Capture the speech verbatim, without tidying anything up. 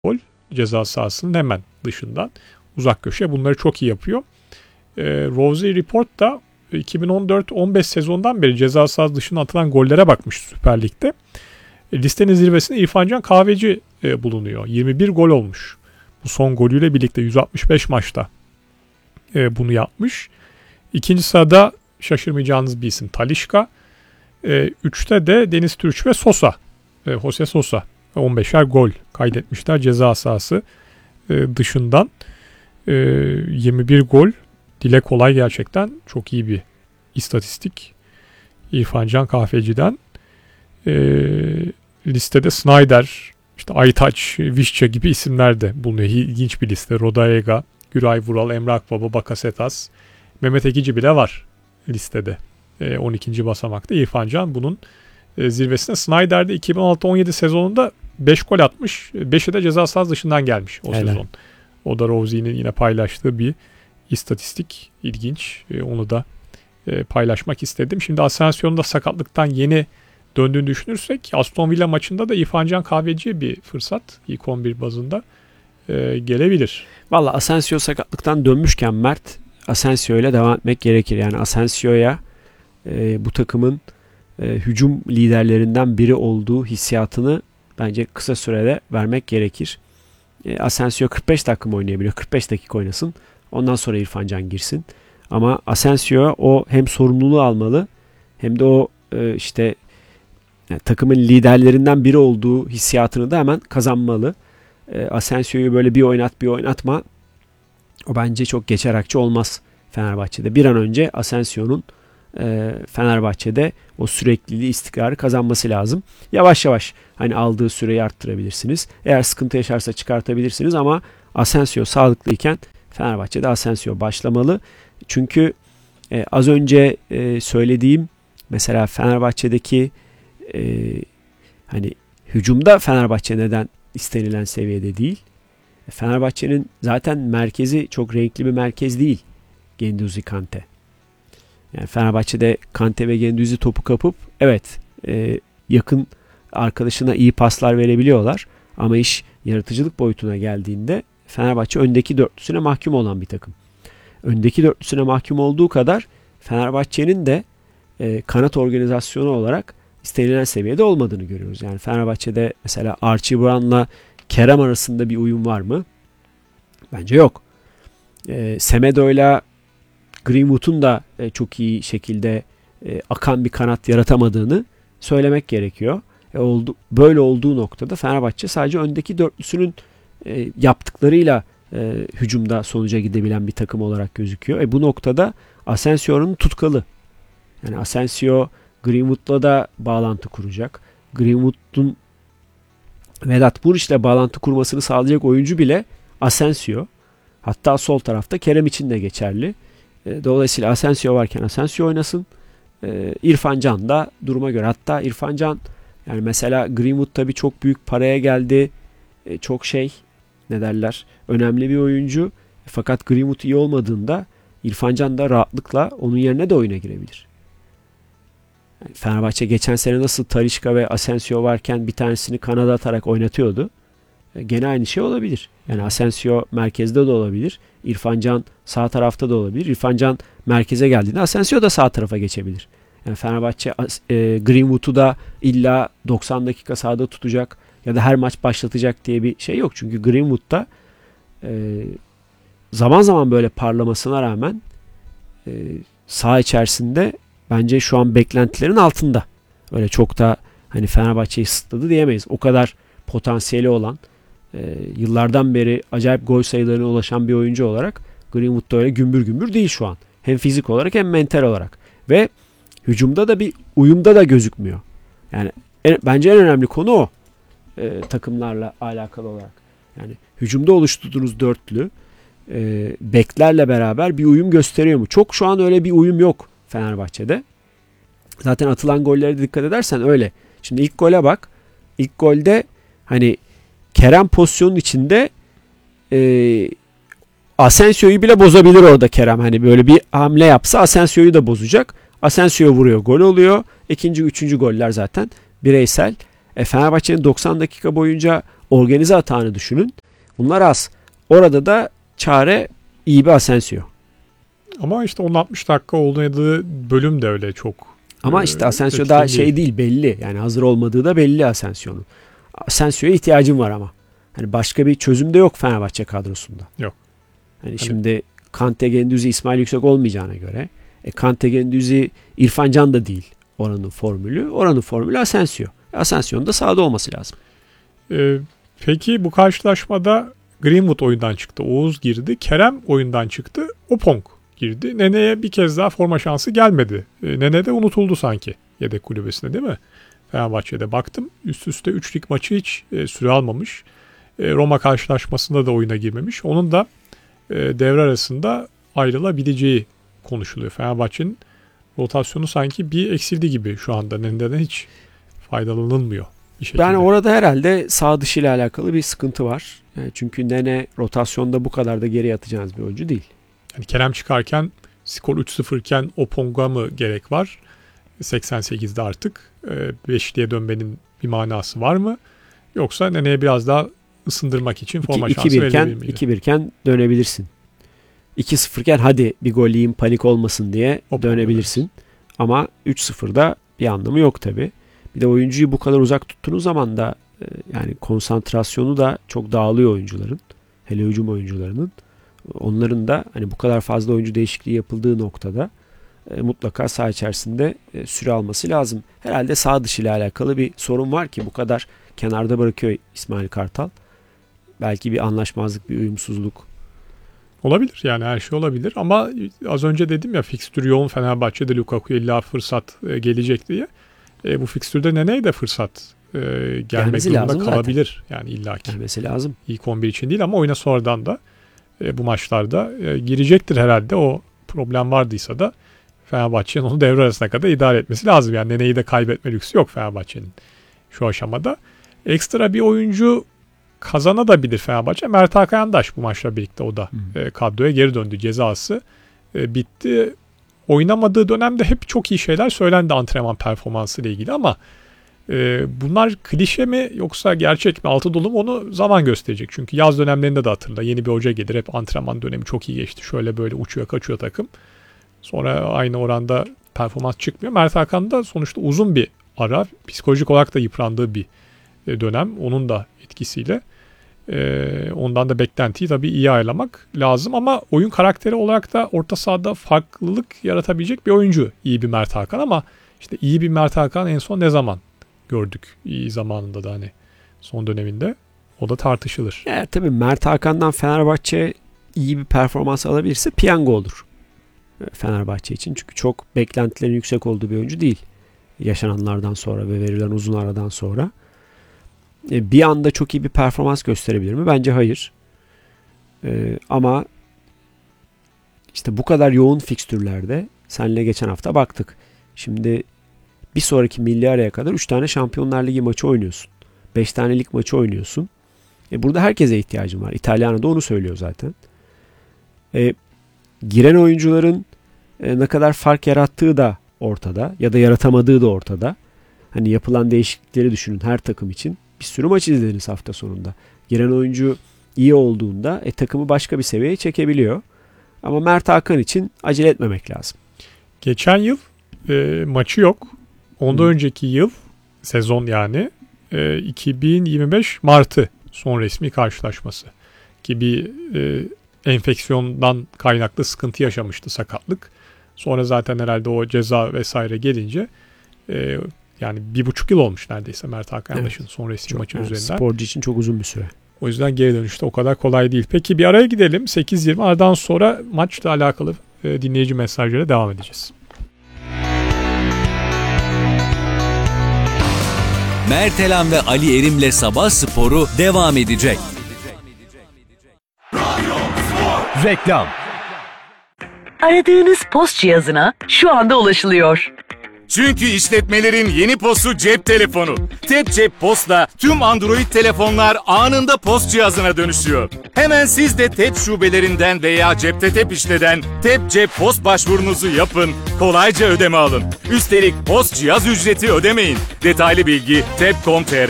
gol ceza sahasının hemen dışından uzak köşe. Bunları çok iyi yapıyor. E, Rossi Report da iki bin on dört on beş sezondan beri ceza sahası dışına atılan gollere bakmış Süper Lig'de. E, listenin zirvesinde İrfan Can Kahveci e, bulunuyor. yirmi bir gol olmuş. Bu son golüyle birlikte yüz altmış beş maçta e, bunu yapmış. İkinci sırada şaşırmayacağınız bir isim Talisca. E, üçte de Deniz Türüç ve Sosa. E, Jose Sosa. on beşer gol kaydetmişler ceza sahası e, dışından. E, yirmi bir gol. Dile kolay, gerçekten çok iyi bir istatistik. İrfan Can Kahveci'den. E, listede Snyder, işte Aytaç, Vişça gibi isimler de bulunuyor. İlginç bir liste. Rodaega, Güray Vural, Emre Akbaba, Bakasetas, Mehmet Ekici bile var listede. E, on ikinci basamakta İrfan Can bunun e, zirvesinde. Snyder'de iki bin on altı on yedi sezonunda beş gol atmış. beşi de ceza sahası dışından gelmiş o Helal. sezon. O da Rossi'nin yine paylaştığı bir istatistik. İlginç. E, onu da e, paylaşmak istedim. Şimdi Asensio'nun da sakatlıktan yeni döndüğünü düşünürsek Aston Villa maçında da İrfan Can Kahveci'ye bir fırsat ilk on bir bazında e, gelebilir. Valla Asensio sakatlıktan dönmüşken Mert, Asensio ile devam etmek gerekir. Yani Asensio'ya e, bu takımın e, hücum liderlerinden biri olduğu hissiyatını bence kısa sürede vermek gerekir. E, Asensio kırk beş dakika mı oynayabiliyor? kırk beş dakika oynasın. Ondan sonra İrfan Can girsin. Ama Asensio o hem sorumluluğu almalı hem de o e, işte yani takımın liderlerinden biri olduğu hissiyatını da hemen kazanmalı. E, Asensio'yu böyle bir oynat bir oynatma, o bence çok geçerakçı olmaz Fenerbahçe'de. Bir an önce Asensio'nun e, Fenerbahçe'de o sürekliliği, istikrarı kazanması lazım. Yavaş yavaş hani aldığı süreyi arttırabilirsiniz. Eğer sıkıntı yaşarsa çıkartabilirsiniz ama Asensio sağlıklıyken Fenerbahçe'de Asensio başlamalı. Çünkü e, az önce e, söylediğim mesela Fenerbahçe'deki e, hani hücumda Fenerbahçe neden istenilen seviyede değil? Fenerbahçe'nin zaten merkezi çok renkli bir merkez değil. Guendouzi, Kante. Yani Fenerbahçe'de Kante ve Guendouzi topu kapıp evet e, yakın arkadaşına iyi paslar verebiliyorlar. Ama iş yaratıcılık boyutuna geldiğinde Fenerbahçe öndeki dörtlüsüne mahkum olan bir takım. Öndeki dörtlüsüne mahkum olduğu kadar Fenerbahçe'nin de e, kanat organizasyonu olarak istenilen seviyede olmadığını görüyoruz. Yani Fenerbahçe'de mesela Archie Brown'la Kerem arasında bir uyum var mı? Bence yok. E, Semedo'yla Greenwood'un da e, çok iyi şekilde e, akan bir kanat yaratamadığını söylemek gerekiyor. E, oldu, böyle olduğu noktada Fenerbahçe sadece öndeki dörtlüsünün e, yaptıklarıyla e, hücumda sonuca gidebilen bir takım olarak gözüküyor. E, bu noktada Asensio'nun tutkalı. Yani Asensio Greenwood'la da bağlantı kuracak. Greenwood'un Vedat Muriç'le bağlantı kurmasını sağlayacak oyuncu bile Asensio. Hatta sol tarafta Kerem için de geçerli. E, dolayısıyla Asensio varken Asensio oynasın. E, İrfan Can da duruma göre. Hatta İrfan Can yani mesela Greenwood tabii çok büyük paraya geldi. E, çok şey ne derler önemli bir oyuncu. E, fakat Greenwood iyi olmadığında İrfan Can da rahatlıkla onun yerine de oyuna girebilir. Yani Fenerbahçe geçen sene nasıl Talisca ve Asensio varken bir tanesini kanada atarak oynatıyordu. E, gene aynı şey olabilir. Yani Asensio merkezde de olabilir. İrfan Can sağ tarafta da olabilir. İrfan Can merkeze geldiğinde Asensio da sağ tarafa geçebilir. Yani Fenerbahçe e, Greenwood'u da illa doksan dakika sahada tutacak ya da her maç başlatacak diye bir şey yok. Çünkü Greenwood da e, zaman zaman böyle parlamasına rağmen e, saha içerisinde bence şu an beklentilerin altında. Öyle çok da hani Fenerbahçe'yi ısıtladı diyemeyiz. O kadar potansiyeli olan, e, yıllardan beri acayip gol sayılarına ulaşan bir oyuncu olarak Greenwood da öyle gümbür gümbür değil şu an. Hem fizik olarak hem mental olarak. Ve hücumda da bir uyumda da gözükmüyor. Yani en, bence en önemli konu o. E, takımlarla alakalı olarak. Yani hücumda oluşturduğunuz dörtlü e, beklerle beraber bir uyum gösteriyor mu? Çok şu an öyle bir uyum yok Fenerbahçe'de. Zaten atılan gollere dikkat edersen öyle. Şimdi ilk gole bak. İlk golde hani Kerem pozisyonun içinde e, Asensio'yu bile bozabilir orada Kerem. Hani böyle bir hamle yapsa Asensio'yu da bozacak. Asensio vuruyor, gol oluyor. İkinci, üçüncü goller zaten bireysel. E, Fenerbahçe'nin doksan dakika boyunca organize atağını düşünün. Bunlar az. Orada da çare iyi bir Asensio. Ama işte onun altmış dakika oynadığı bölüm de öyle çok. Ama işte Asensio daha şey değil, belli. Yani hazır olmadığı da belli Asensio'nun. Asensio'ya ihtiyacım var ama. Hani başka bir çözüm de yok Fenerbahçe kadrosunda. Yok. Hani, hani şimdi Kante, Güendüzi, İsmail Yüksek olmayacağına göre e, Kante, Güendüzi, İrfan Can da değil oranın formülü. Oranın formülü Asensio. Asensio'nun da sahada olması lazım. Ee, peki bu karşılaşmada Greenwood oyundan çıktı. Oğuz girdi. Kerem oyundan çıktı. Opong girdi. Nene'ye bir kez daha forma şansı gelmedi. Ee, Nene de unutuldu sanki yedek kulübesinde, değil mi? Fenerbahçe'de baktım. Üst üste üç lig maçı hiç e, süre almamış. E, Roma karşılaşmasında da oyuna girmemiş. Onun da e, devre arasında ayrılabileceği konuşuluyor. Fenerbahçe'nin rotasyonu sanki bir eksildi gibi şu anda. Nene'den hiç faydalanılmıyor bir şekilde. Yani orada herhalde sağ dışı ile alakalı bir sıkıntı var. Yani çünkü Nene rotasyonda bu kadar da geri atacağınız bir oyuncu değil. Yani Kerem çıkarken skor üç sıfır iken Opong'a mı gerek var? seksen sekizde artık beşliğe dönmenin bir manası var mı? Yoksa Nene'ye biraz daha ısındırmak için forma şansı verebilir miydi? iki bir iken dönebilirsin. iki sıfır iken hadi bir gol yiyeyim, panik olmasın diye Opong'a dönebilirsin. Evet. Ama üç sıfırda bir anlamı yok tabii. Bir de oyuncuyu bu kadar uzak tuttuğunuz zaman da yani konsantrasyonu da çok dağılıyor oyuncuların. Hele hücum oyuncularının. Onların da hani bu kadar fazla oyuncu değişikliği yapıldığı noktada e, mutlaka saha içerisinde e, süre alması lazım. Herhalde sağ dışı ile alakalı bir sorun var ki bu kadar kenarda bırakıyor İsmail Kartal. Belki bir anlaşmazlık, bir uyumsuzluk. Olabilir yani, her şey olabilir ama az önce dedim ya fikstür yoğun Fenerbahçe'de, Lukaku illa fırsat e, gelecek diye. E, bu fikstürde Nene'ye de fırsat e, gelmek Gelmesi durumunda kalabilir. Zaten. Yani illaki. Gelmesi lazım. İlk on bir için değil ama oyuna sonradan da e, bu maçlarda e, girecektir herhalde. O problem vardıysa da Fenerbahçe'nin onu devre arasına kadar idare etmesi lazım. Yani Nene'yi de kaybetme lüksü yok Fenerbahçe'nin şu aşamada. Ekstra bir oyuncu kazanabilir Fenerbahçe. Mert Hakan Yandaş bu maçla birlikte o da hmm. e, kadroya geri döndü. Cezası e, bitti. Oynamadığı dönemde hep çok iyi şeyler söylendi antrenman performansı ile ilgili ama e, bunlar klişe mi yoksa gerçek mi, altı dolu mu, onu zaman gösterecek. Çünkü yaz dönemlerinde de hatırla, yeni bir hoca gelir, hep antrenman dönemi çok iyi geçti. Şöyle böyle uçuyor kaçıyor takım. Sonra aynı oranda performans çıkmıyor. Mert Hakan da sonuçta uzun bir ara, psikolojik olarak da yıprandığı bir dönem. Onun da etkisiyle. Ee, ondan da beklentiyi tabii iyi ayarlamak lazım ama oyun karakteri olarak da orta sahada farklılık yaratabilecek bir oyuncu iyi bir Mert Hakan ama işte iyi bir Mert Hakan en son ne zaman gördük? İyi zamanında da hani son döneminde, o da tartışılır. Evet, tabii Mert Hakan'dan Fenerbahçe iyi bir performans alabilirse piyango olur Fenerbahçe için. Çünkü çok beklentilerin yüksek olduğu bir oyuncu değil. Yaşananlardan sonra ve verilen uzun aradan sonra. Bir anda çok iyi bir performans gösterebilir mi? Bence hayır. Ee, ama işte bu kadar yoğun fikstürlerde seninle geçen hafta baktık. Şimdi bir sonraki milli araya kadar üç tane Şampiyonlar Ligi maçı oynuyorsun. beş tane lig maçı oynuyorsun. E burada herkese ihtiyacın var. İtalyan da onu söylüyor zaten. E, giren oyuncuların e, ne kadar fark yarattığı da ortada. Ya da yaratamadığı da ortada. Hani yapılan değişiklikleri düşünün her takım için. Bir sürü maç izlediniz hafta sonunda. Giren oyuncu iyi olduğunda e, takımı başka bir seviyeye çekebiliyor. Ama Mert Hakan için acele etmemek lazım. Geçen yıl e, maçı yok. Ondan hmm. önceki yıl sezon yani e, iki bin yirmi beş Mart'ı son resmi karşılaşması. Ki bir e, enfeksiyondan kaynaklı sıkıntı yaşamıştı, sakatlık. Sonra zaten herhalde o ceza vesaire gelince e, yani bir buçuk yıl olmuş neredeyse Mert Hakan Yandaş'ın evet. son resmi maçı yani üzerinden. Sporcu için çok uzun bir süre. O yüzden geri dönüşte o kadar kolay değil. Peki bir araya gidelim. sekiz yirmi aradan sonra maçla alakalı e, dinleyici mesajlarıyla devam edeceğiz. Mert Elan ve Ali Erim'le Sabah Sporu devam edecek. Reklam. Aradığınız post cihazına şu anda ulaşılıyor. Çünkü işletmelerin yeni postu cep telefonu. Tep Cep Post'la tüm Android telefonlar anında post cihazına dönüşüyor. Hemen siz de Tep şubelerinden veya cepte Tep işleden Tep Cep Post başvurunuzu yapın, kolayca ödeme alın. Üstelik post cihaz ücreti ödemeyin. Detaylı bilgi tep nokta com nokta tr.